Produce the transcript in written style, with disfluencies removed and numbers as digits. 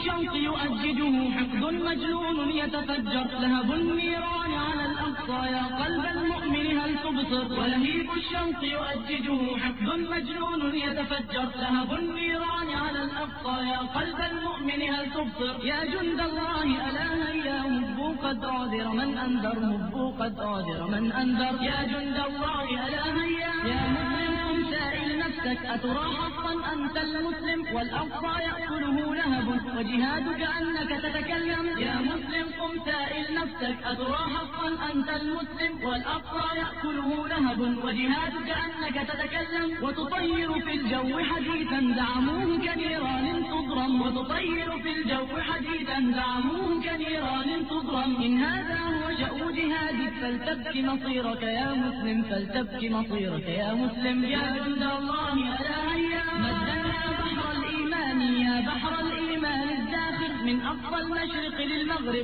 الشوق يؤججه حقد مجنون يتفجر، لهب النيران على الأقصى يا قلب المؤمن هل تبصر، ولهيب الشوق يؤججه حقد مجنون يتفجر، لهب النيران على الأقصى يا قلب المؤمن هل تبصر. يا جند الله ألا هيا هبوا قد أعذر من أنذر، هبوا قد أعذر من أنذر. يا جند الله ألا هيا يا مسلم قم سائل نفسك، أترى حقا أنت المسلم والأقصى يأكله لهب، وجهادك أنك تتكلم. يا مسلم قم سائل نفسك، أترى حقا أنت المسلم والأقصى يأكله لهب، وجهادك أنك تتكلم. وتطير في الجو حديثا زعموه كنيران تضرم، وتطير في الجو حديثا زعموه كنيران تضرم. إن هذا هو شأن جهادك فلتبكي مصيرك يا مسلم، فلتبكي مصيرك يا مسلم. يا جند الله ألا هيا مدنا بحر الإيمان، يا بحر الإيمان الزاخر من أقصى المشرق للمغرب